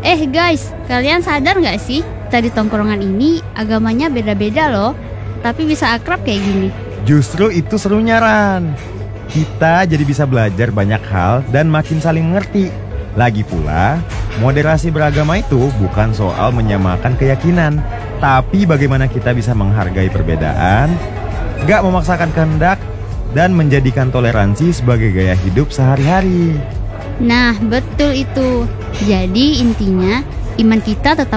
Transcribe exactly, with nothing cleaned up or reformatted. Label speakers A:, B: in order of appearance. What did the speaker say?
A: Eh guys, kalian sadar nggak sih? Tadi tongkrongan ini agamanya beda-beda loh, tapi bisa akrab kayak gini.
B: Justru itu serunya, Ran. Kita jadi bisa belajar banyak hal dan makin saling mengerti. Lagi pula, moderasi beragama itu bukan soal menyamakan keyakinan, tapi bagaimana kita bisa menghargai perbedaan, gak memaksakan kehendak, dan menjadikan toleransi sebagai gaya hidup sehari-hari.
A: Nah, betul itu. Jadi intinya, iman kita tetap